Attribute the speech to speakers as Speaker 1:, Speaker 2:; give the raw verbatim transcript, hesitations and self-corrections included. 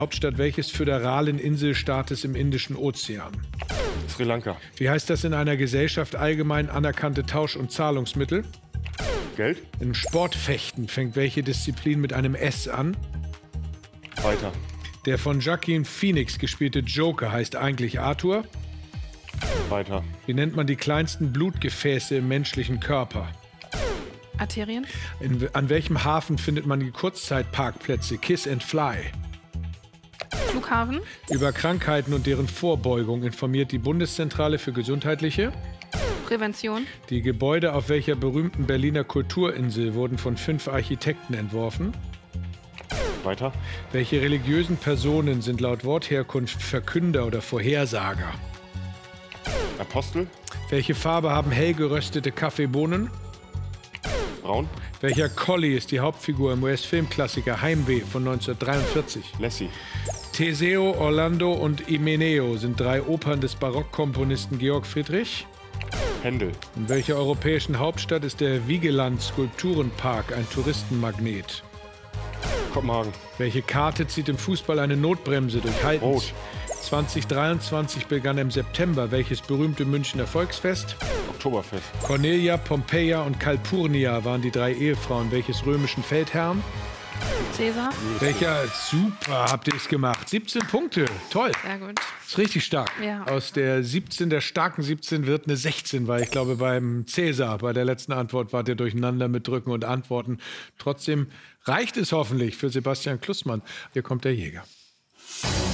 Speaker 1: Hauptstadt welches föderalen Inselstaates im Indischen Ozean?
Speaker 2: Sri Lanka.
Speaker 1: Wie heißt das in einer Gesellschaft allgemein anerkannte Tausch- und Zahlungsmittel?
Speaker 2: Geld.
Speaker 1: Im Sportfechten fängt welche Disziplin mit einem S an?
Speaker 2: Weiter.
Speaker 1: Der von Joaquin Phoenix gespielte Joker heißt eigentlich Arthur?
Speaker 2: Weiter.
Speaker 1: Wie nennt man die kleinsten Blutgefäße im menschlichen Körper?
Speaker 3: Arterien.
Speaker 1: In, an welchem Hafen findet man die Kurzzeitparkplätze Kiss and Fly?
Speaker 3: Flughafen.
Speaker 1: Über Krankheiten und deren Vorbeugung informiert die Bundeszentrale für gesundheitliche
Speaker 3: Prävention.
Speaker 1: Die Gebäude auf welcher berühmten Berliner Kulturinsel wurden von fünf Architekten entworfen?
Speaker 2: Weiter.
Speaker 1: Welche religiösen Personen sind laut Wortherkunft Verkünder oder Vorhersager?
Speaker 2: Apostel.
Speaker 1: Welche Farbe haben hell geröstete Kaffeebohnen?
Speaker 2: Braun.
Speaker 1: Welcher Collie ist die Hauptfigur im U S-Filmklassiker Heimweh von neunzehnhundertdreiundvierzig?
Speaker 2: Lassie.
Speaker 1: Teseo, Orlando und Imeneo sind drei Opern des Barockkomponisten Georg Friedrich.
Speaker 2: Händel.
Speaker 1: In welcher europäischen Hauptstadt ist der Vigeland Skulpturenpark ein Touristenmagnet?
Speaker 2: Kopenhagen.
Speaker 1: Welche Karte zieht im Fußball eine Notbremse durch Haltens?
Speaker 2: Rot.
Speaker 1: zwanzig dreiundzwanzig begann im September welches berühmte Münchner Volksfest?
Speaker 2: Oktoberfest.
Speaker 1: Cornelia, Pompeia und Calpurnia waren die drei Ehefrauen welches römischen Feldherrn?
Speaker 3: Cäsar.
Speaker 1: Welcher? Super, habt ihr es gemacht. siebzehn Punkte, toll.
Speaker 3: Sehr gut.
Speaker 1: Ist richtig stark.
Speaker 3: Ja.
Speaker 1: Aus der siebzehn, der starken siebzehn wird eine sechzehn, weil ich glaube beim Cäsar, bei der letzten Antwort wart ihr durcheinander mit Drücken und Antworten. Trotzdem reicht es hoffentlich für Sebastian Klussmann. Hier kommt der Jäger.